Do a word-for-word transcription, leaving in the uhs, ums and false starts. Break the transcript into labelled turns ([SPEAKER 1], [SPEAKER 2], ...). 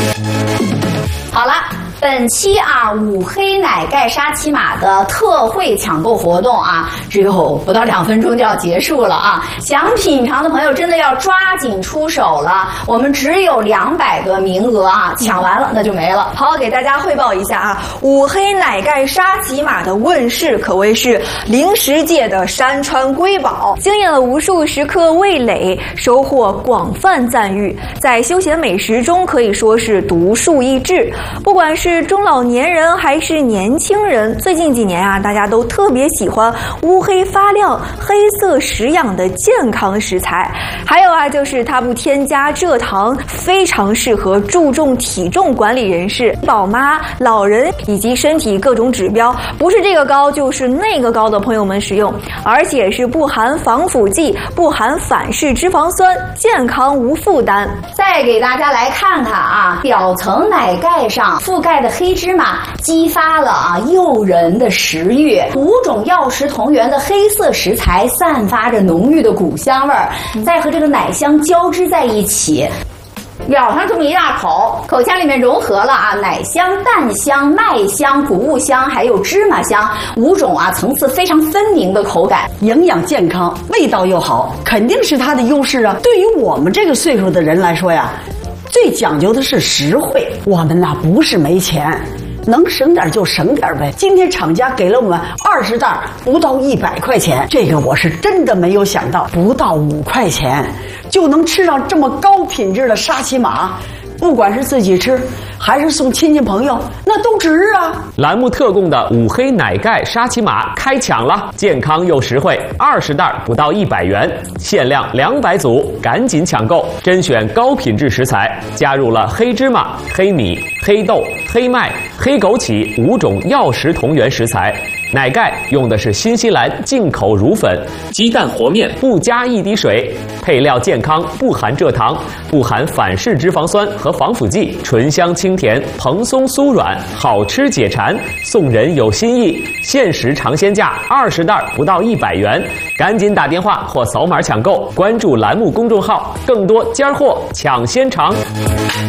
[SPEAKER 1] 好了。本期啊五黑奶盖沙琪玛的特惠抢购活动啊，只有不到两分钟就要结束了啊！想品尝的朋友真的要抓紧出手了，我们只有两百个名额啊，抢完了那就没了。
[SPEAKER 2] 好，给大家汇报一下啊，五黑奶盖沙琪玛的问世可谓是零食界的山川瑰宝，惊艳了无数食客味蕾，收获广泛赞誉，在休闲美食中可以说是独树一帜。不管是是中老年人还是年轻人，最近几年啊，大家都特别喜欢乌黑发亮、黑色食养的健康食材。还有啊，就是它不添加蔗糖，非常适合注重体重管理人士、宝妈、老人以及身体各种指标不是这个高就是那个高的朋友们使用，而且是不含防腐剂、不含反式脂肪酸，健康无负担。
[SPEAKER 1] 再给大家来看看啊，表层奶盖上覆盖的黑芝麻激发了啊诱人的食欲，五种药食同源的黑色食材散发着浓郁的谷香味儿，再和这个奶香交织在一起，咬上这么一大口，口腔里面融合了啊奶香、蛋香、麦香、谷物香，还有芝麻香，五种啊层次非常分明的口感，
[SPEAKER 3] 营养健康，味道又好，肯定是它的优势啊。对于我们这个岁数的人来说呀，最讲究的是实惠，我们呐不是没钱，能省点就省点呗。今天厂家给了我们二十袋，不到一百块钱，这个我是真的没有想到，不到五块钱就能吃上这么高品质的沙琪玛，不管是自己吃还是送亲戚朋友，那都值啊！
[SPEAKER 4] 栏目特供的五黑奶盖沙琪玛开抢了，健康又实惠，二十袋不到一百元，限量两百组，赶紧抢购！甄选高品质食材，加入了黑芝麻、黑米、黑豆、黑麦、黑枸杞五种药食同源食材。奶盖用的是新西兰进口乳粉，鸡蛋和面不加一滴水，配料健康，不含蔗糖，不含反式脂肪酸和防腐剂，醇香清甜，蓬松酥软，好吃解馋。送人有心意，限时尝鲜价二十袋不到一百元，赶紧打电话或扫码抢购，关注栏目公众号，更多尖货抢先尝。